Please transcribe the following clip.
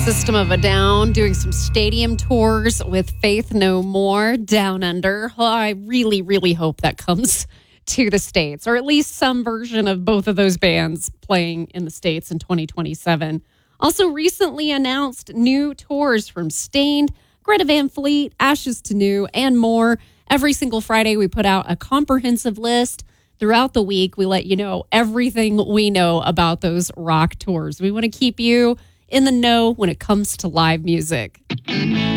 System of a Down doing some stadium tours with Faith No More Down Under. Well, I really, really hope that comes to the States, or at least some version of both of those bands playing in the States in 2027. Also recently announced new tours from Stained, Greta Van Fleet, Ashes to New, and more. Every single Friday, we put out a comprehensive list. Throughout the week, we let you know everything we know about those rock tours. We want to keep you in the know when it comes to live music.